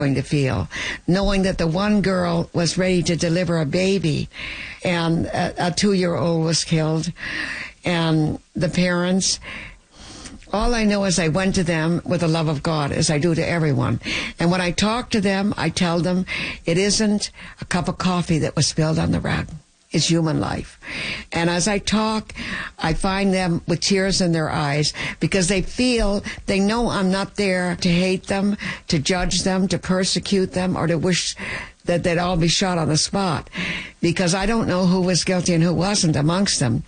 going to feel, knowing that the one girl was ready to deliver a baby and a 2-year-old was killed, and the parents. All I know is I went to them with the love of God, as I do to everyone. And when I talk to them, I tell them it isn't a cup of coffee that was spilled on the rug. It's human life. And as I talk, I find them with tears in their eyes because they know I'm not there to hate them, to judge them, to persecute them, or to wish that they'd all be shot on the spot. Because I don't know who was guilty and who wasn't amongst them.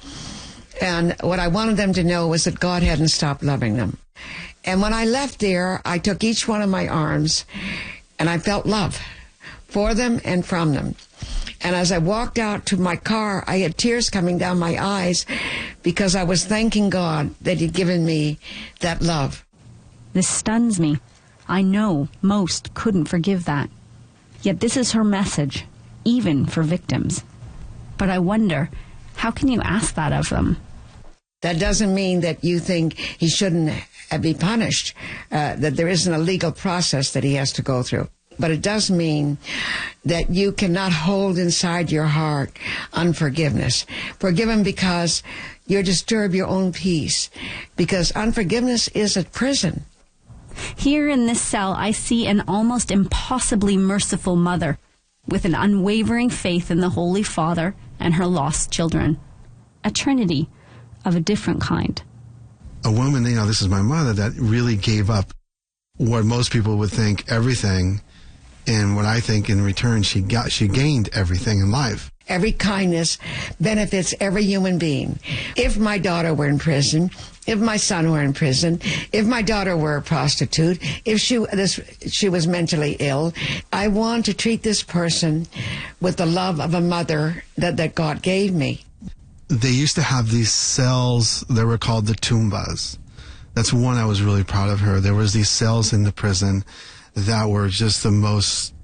And what I wanted them to know was that God hadn't stopped loving them. And when I left there, I took each one in my arms, and I felt love for them and from them. And as I walked out to my car, I had tears coming down my eyes because I was thanking God that He'd given me that love. This stuns me. I know most couldn't forgive that. Yet this is her message, even for victims. But I wonder, how can you ask that of them? That doesn't mean that you think he shouldn't be punished, that there isn't a legal process that he has to go through. But it does mean that you cannot hold inside your heart unforgiveness. Forgive him because you disturb your own peace, because unforgiveness is a prison. Here in this cell, I see an almost impossibly merciful mother with an unwavering faith in the Holy Father and her lost children. A trinity of a different kind. A woman, this is my mother, that really gave up what most people would think everything, and what I think in return she gained everything in life. Every kindness benefits every human being. If my daughter were in prison, if my son were in prison, if my daughter were a prostitute, if she was mentally ill, I want to treat this person with the love of a mother that God gave me. They used to have these cells that were called the tumbas. That's one I was really proud of her. There was these cells in the prison that were just the most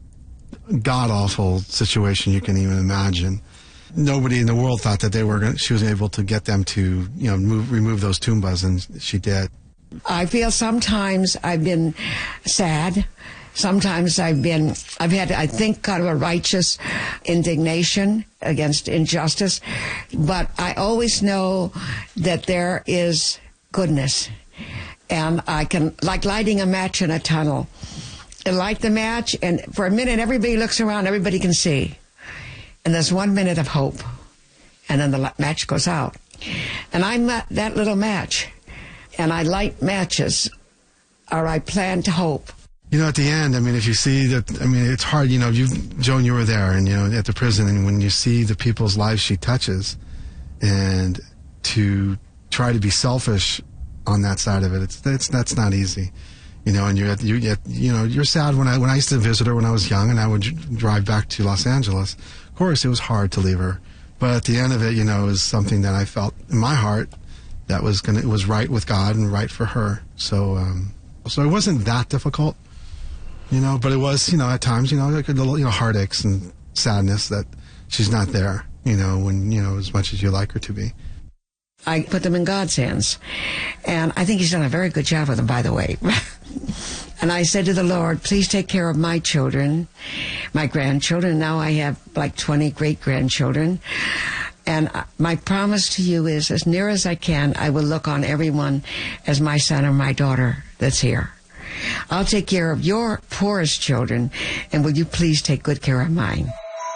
god-awful situation you can even imagine. Nobody in the world thought that she was able to get them to, remove those tumbas, and she did. I feel sometimes I've been sad. Sometimes I've had, I think, kind of a righteous indignation against injustice. But I always know that there is goodness. And I can, like lighting a match in a tunnel. I light the match, and for a minute, everybody looks around, everybody can see. And there's 1 minute of hope. And then the match goes out. And I'm that little match. And I light matches, or I plan to hope. At the end, if you see that, it's hard, Joan, you were there, and, at the prison, and when you see the people's lives she touches, and to try to be selfish on that side of it, that's not easy. And you're sad. When I used to visit her when I was young, and I would drive back to Los Angeles, of course, it was hard to leave her. But at the end of it, it was something that I felt in my heart that it was right with God and right for her. So it wasn't that difficult. But it was, at times, like a little, heartaches and sadness that she's not there, when, as much as you like her to be. I put them in God's hands. And I think He's done a very good job with them, by the way. And I said to the Lord, please take care of my children, my grandchildren. Now I have like 20 great-grandchildren. And my promise to you is, as near as I can, I will look on everyone as my son or my daughter that's here. I'll take care of your poorest children, and will you please take good care of mine?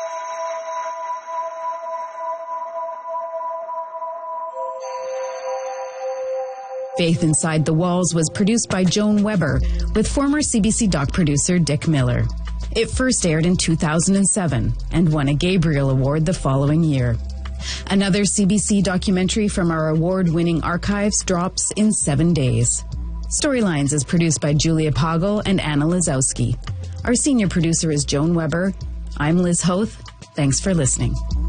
Faith Inside the Walls was produced by Joan Weber with former CBC Doc producer Dick Miller. It first aired in 2007 and won a Gabriel Award the following year. Another CBC documentary from our award-winning archives drops in 7 days. Storylines is produced by Julia Poggle and Anna Lazowski. Our senior producer is Joan Weber. I'm Liz Hoth. Thanks for listening.